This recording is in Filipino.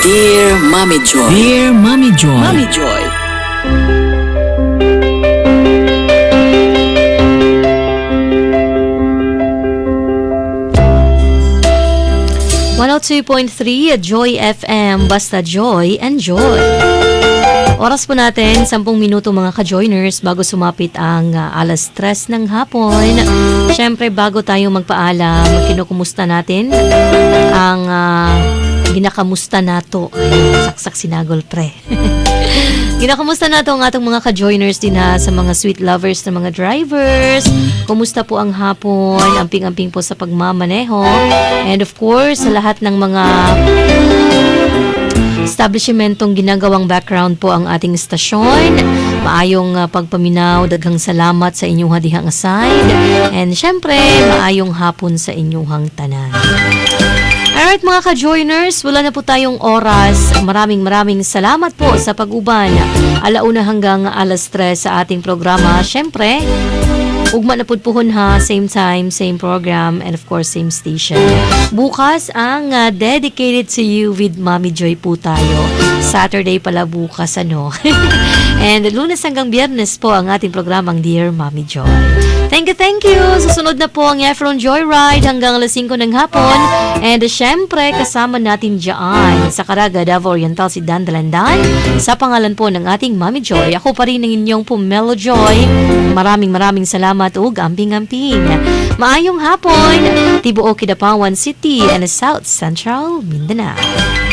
Dear Mommy Joy. Dear Mommy Joy. Mommy Joy. Joy FM, basta Joy and Joy. Oras po natin, 10 minuto mga ka-joiners bago sumapit ang 3:00 ng hapon. Siyempre, bago tayo magpaalam, kinukumusta natin ang ginakamusta nato. Ay, saksak sinagol pre. Ginakamusta nato ang atong mga ka-joiners din sa mga sweet lovers na mga drivers. Kumusta po ang hapon? Amping-amping po sa pagmamaneho. And of course, sa lahat ng mga establishmentong ginagawang background po ang ating istasyon. Maayong pagpaminaw, daghang salamat sa inyong hadihang aside. And syempre, maayong hapon sa inyong tanan. Alright mga ka-joiners, wala na po tayong oras. Maraming salamat po sa pag-uban. 1:00 hanggang 3:00 sa ating programa. Syempre, ugma na pudpuhon ha, same time, same program, and of course, same station. Bukas ang dedicated to you with Mommy Joy po tayo. Saturday pala bukas, ano? And Lunes hanggang Biyernes po ang ating programang Dear Mommy Joy. Thank you. Susunod na po ang Efron Joyride hanggang 5:00 ng hapon. And syempre, kasama natin dyan sa Caraga, Davao Oriental si Dan Dalandan. Sa pangalan po ng ating Mommy Joy, ako pa rin ang inyong Pomelo Joy. Maraming salamat ug amping-amping. Maayong hapon, Tibuok, Kidapawan City and South Central Mindanao.